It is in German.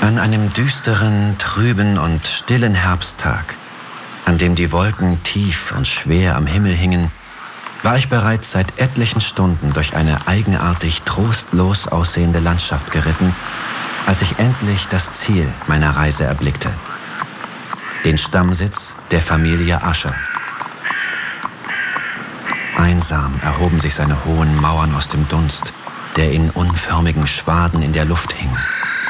An einem düsteren, trüben und stillen Herbsttag, an dem die Wolken tief und schwer am Himmel hingen, war ich bereits seit etlichen Stunden durch eine eigenartig trostlos aussehende Landschaft geritten, als ich endlich das Ziel meiner Reise erblickte: den Stammsitz der Familie Usher. Einsam erhoben sich seine hohen Mauern aus dem Dunst, der in unförmigen Schwaden in der Luft hing.